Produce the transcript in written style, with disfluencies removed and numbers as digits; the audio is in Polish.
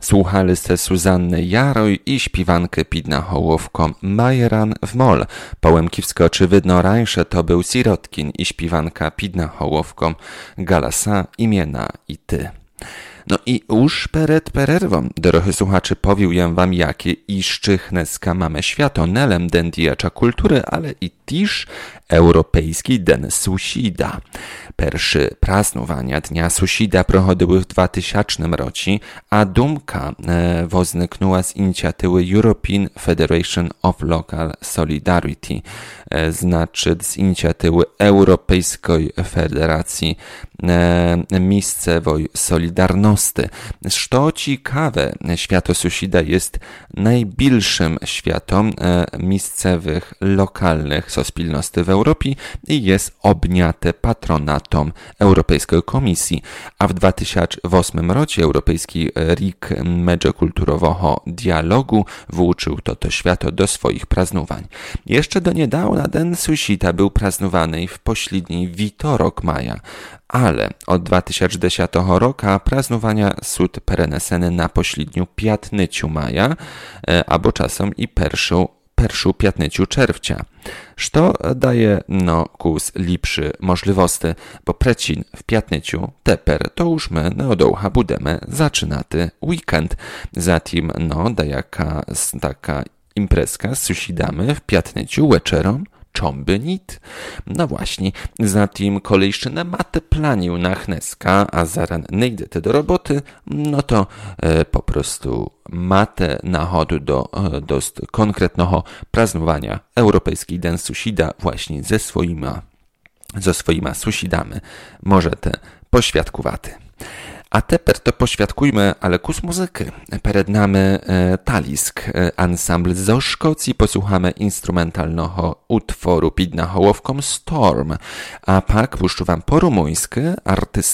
słuchali se Suzanny Jaroj i śpiewankę Pidna Hołowką Majeran w mol. Połemki wskoczywydno rańsze to był Sirotkin i śpiewanka Pidna Hołowką Galasa, imiena i ty. No i już przed przerwą, drodzy słuchacze, powiłem wam, jakie i szczychneska mamy światonelem den diacza kultury, ale i też Europejski Den Susida. Pierwsze praznowania Dnia Susida prochodziły w 2000 roku, a dumka wozniknęła z inicjatywy European Federation of Local Solidarity, znaczy z inicjatywy Europejskiej Federacji Miejscowej Solidarności. Co ciekawe, święto Susida jest najbliższym świętom miejscowych, lokalnych spilności w Europie i jest obniate patronatom Europejskiej Komisji, a w 2008 roku Europejski RIK Mediokulturowego Dialogu włóczył to święto do swoich praznowań. Jeszcze do niedawna Den Susida był praznowany w pośredni witorok maja, ale od 2010 roku praznowania są przenesene na pośredniu piatnyciu maja, albo czasem i pierwszą piatnyciu czerwca. Co daje kus lepszy możliwości, bo precin w piatnyciu teper to już my na odołcha budemy zaczynaty weekend. Zatim da jaka taka imprezka z susidamy w piatnyciu wieczerom, czomby nit. No właśnie, zatim kolejszczyna matę planił na chneska, a zaraz nie idę do roboty, no to po prostu matę nachodu do dość konkretnego praznowania Europejski Den Susida właśnie ze swoima susidami. Może te poświadkowaty. A teper to poświadkujmy, ale kus muzyki. Przed nami Talisk, ansambl z Szkocji, posłuchamy instrumentalnego utworu Pidna Hołowką Storm, a pak puszczę wam po rumuńsku